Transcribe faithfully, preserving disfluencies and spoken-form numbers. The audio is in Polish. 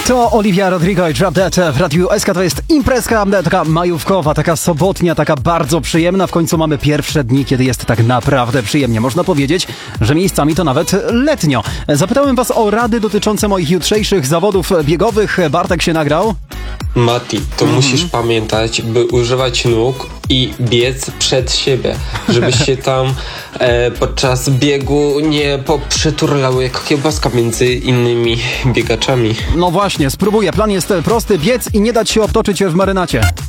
To Olivia Rodrigo i Drop Dead w Radiu S K. To jest imprezka taka majówkowa, taka sobotnia, taka bardzo przyjemna. W końcu mamy pierwsze dni, kiedy jest tak naprawdę przyjemnie. Można powiedzieć, że miejscami to nawet letnio. Zapytałem was o rady dotyczące moich jutrzejszych zawodów biegowych. Bartek się nagrał. Mati, to mm-hmm. musisz pamiętać, by używać nóg i biec przed siebie, żebyś się tam e, podczas biegu nie poprzeturlały jak kiełbaska między innymi biegaczami. No właśnie, spróbuję. Plan jest prosty. Biec i nie dać się obtoczyć w marynacie.